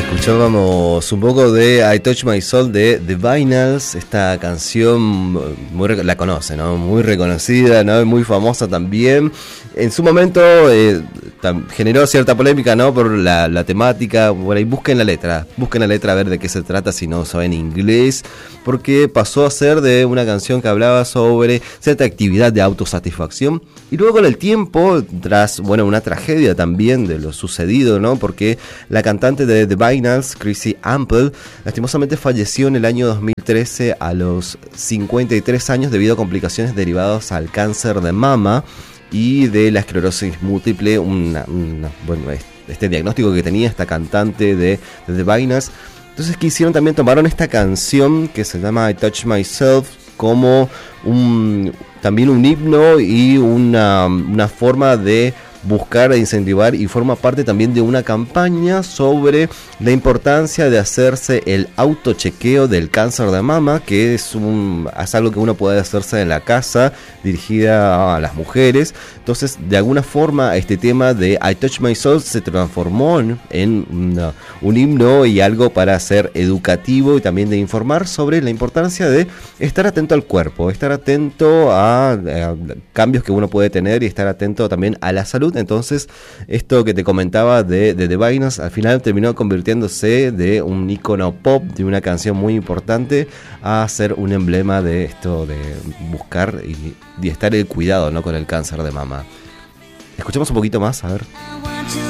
Escuchábamos un poco de I Touch My Soul de The Vinyls, esta canción la conoce, ¿no? Muy reconocida, ¿no? Muy famosa también. En su momento generó cierta polémica, ¿no? Por la temática. Por ahí busquen la letra a ver de qué se trata si no saben inglés, porque pasó a ser de una canción que hablaba sobre cierta actividad de autosatisfacción. Y luego con el tiempo, tras una tragedia también de lo sucedido, ¿no? Porque la cantante de The Vinyls, Chrissy Ample, lastimosamente falleció en el año 2013 a los 53 años debido a complicaciones derivadas al cáncer de mama y de la esclerosis múltiple, este diagnóstico que tenía esta cantante de The Vinyls. Entonces quisieron tomaron esta canción que se llama I Touch Myself como también un himno y una forma de buscar e incentivar, y forma parte también de una campaña sobre la importancia de hacerse el autochequeo del cáncer de mama, que es algo que uno puede hacerse en la casa, dirigida a las mujeres. Entonces, de alguna forma, este tema de I Touch My Soul se transformó en un himno y algo para ser educativo y también de informar sobre la importancia de estar atento al cuerpo, estar atento a cambios que uno puede tener y estar atento también a la salud. Entonces, esto que te comentaba de The Vinyls, al final terminó convirtiéndose de un icono pop, de una canción muy importante, a ser un emblema de esto de buscar y estar el cuidado, ¿no?, con el cáncer de mama. Escuchemos un poquito más, a ver.